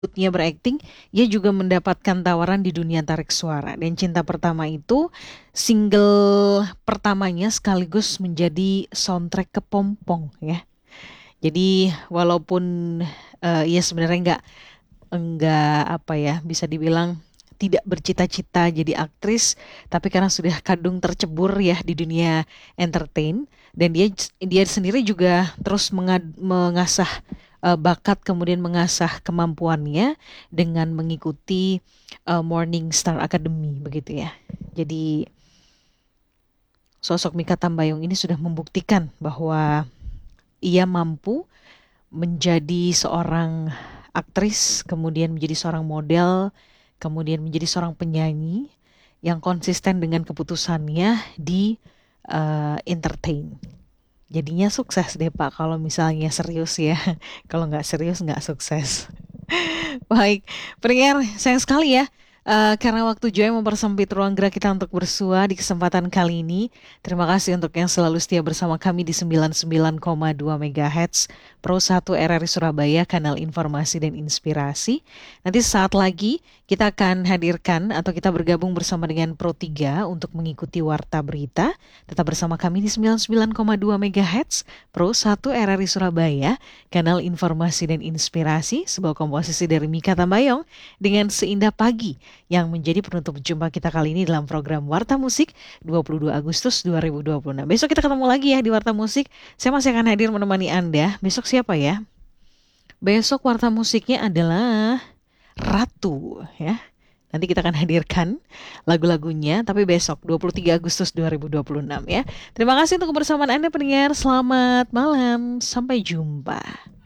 Nya berakting, ia juga mendapatkan tawaran di dunia tarik suara. Dan Cinta Pertama itu single pertamanya sekaligus menjadi soundtrack Kepompong ya. Jadi walaupun ia sebenarnya enggak apa ya, bisa dibilang tidak bercita-cita jadi aktris, tapi karena sudah kadung tercebur ya di dunia entertain, dan dia sendiri juga terus mengasah bakat, kemudian mengasah kemampuannya dengan mengikuti Morning Star Academy begitu ya. Jadi sosok Mikha Tambayong ini sudah membuktikan bahwa ia mampu menjadi seorang aktris, kemudian menjadi seorang model, kemudian menjadi seorang penyanyi yang konsisten dengan keputusannya di entertain. Jadinya sukses deh Pak kalau misalnya serius ya. Kalau nggak serius nggak sukses. Baik, pendengar, sayang sekali ya. Karena waktu Joy mempersempit ruang gerak kita untuk bersua di kesempatan kali ini. Terima kasih untuk yang selalu setia bersama kami di 99,2 MHz Pro 1 RRI Surabaya, kanal informasi dan inspirasi. Nanti saat lagi kita akan hadirkan atau kita bergabung bersama dengan Pro 3 untuk mengikuti Warta Berita. Tetap bersama kami di 99,2 MHz Pro 1 RRI Surabaya, kanal informasi dan inspirasi, sebuah komposisi dari Mikha Tambayong dengan Seindah Pagi yang menjadi penutup jumpa kita kali ini dalam program Warta Musik 22 Agustus 2026. Besok kita ketemu lagi ya di Warta Musik. Saya masih akan hadir menemani Anda. Besok siapa ya? Besok Warta Musiknya adalah Ratu ya. Nanti kita akan hadirkan lagu-lagunya, tapi besok 23 Agustus 2026 ya. Terima kasih untuk kebersamaan Anda pendengar. Selamat malam. Sampai jumpa.